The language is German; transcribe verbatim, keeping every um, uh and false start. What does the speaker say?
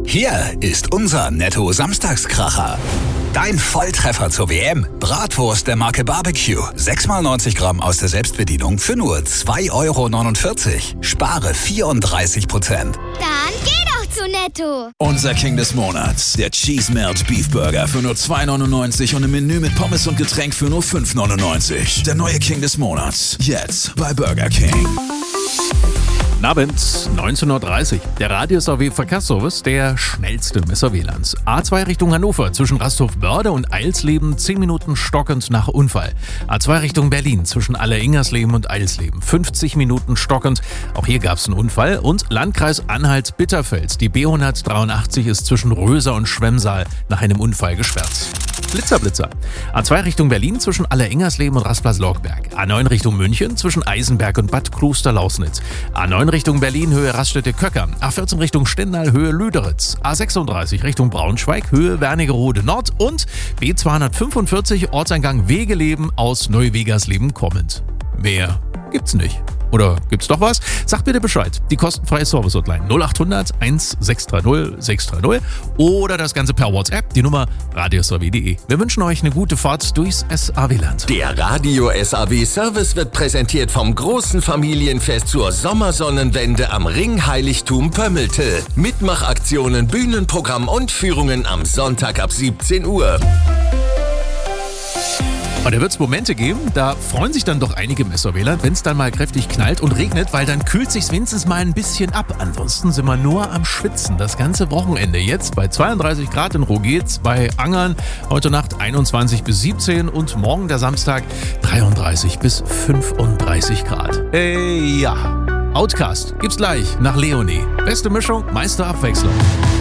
Hier ist unser Netto-Samstagskracher. Dein Volltreffer zur W M. Bratwurst der Marke Barbecue. sechs mal neunzig Gramm aus der Selbstbedienung für nur zwei Euro neunundvierzig. Spare vierunddreißig Prozent. Dann geh doch zu Netto. Unser King des Monats. Der Cheese Melt Beef Burger für nur zwei neunundneunzig und ein Menü mit Pommes und Getränk für nur fünf neunundneunzig. Der neue King des Monats. Jetzt bei Burger King. Guten Abend, neunzehn Uhr dreißig. Der Radius A W Verkehrsservice, der schnellste im S A W-Land. A zwei Richtung Hannover, zwischen Rasthof-Börde und Eilsleben, zehn Minuten stockend nach Unfall. A zwei Richtung Berlin, zwischen Alleringersleben und Eilsleben, fünfzig Minuten stockend. Auch hier gab es einen Unfall. Und Landkreis Anhalt-Bitterfeld. Die B hundertdreiundachtzig ist zwischen Röser und Schwemmsaal nach einem Unfall gesperrt. Blitzer, Blitzer. A zwei Richtung Berlin, zwischen Alleringersleben und Rastplatz-Lorgberg. A neun Richtung München, zwischen Eisenberg und Bad Kloster-Lausnitz. A neun Richtung Berlin, Höhe Raststätte-Köcker. A vierzehn Richtung Stendal, Höhe Lüderitz. A sechsunddreißig Richtung Braunschweig, Höhe Wernigerode Nord. Und B zweihundertfünfundvierzig, Ortseingang Wegeleben aus Neuwegersleben kommend. Mehr gibt's nicht. Oder gibt's doch was? Sagt bitte Bescheid. Die kostenfreie Service-Hotline null acht hundert sechs drei null sechs drei null oder das Ganze per WhatsApp, die Nummer radios a w punkt de. Wir wünschen euch eine gute Fahrt durchs S A W-Land. Der Radio S A W-Service wird präsentiert vom großen Familienfest zur Sommersonnenwende am Ringheiligtum Pömmelte. Mitmachaktionen, Bühnenprogramm und Führungen am Sonntag ab siebzehn Uhr. Und da wird es Momente geben, da freuen sich dann doch einige im S A W-Land, wenn es dann mal kräftig knallt und regnet, weil dann kühlt sich's wenigstens mal ein bisschen ab. Ansonsten sind wir nur am Schwitzen. Das ganze Wochenende jetzt bei zweiunddreißig Grad in Rogez, bei Angern heute Nacht einundzwanzig bis siebzehn und morgen der Samstag dreiunddreißig bis fünfunddreißig Grad. Ey, ja. Outcast gibt's gleich nach Leonie. Beste Mischung, meiste Abwechslung.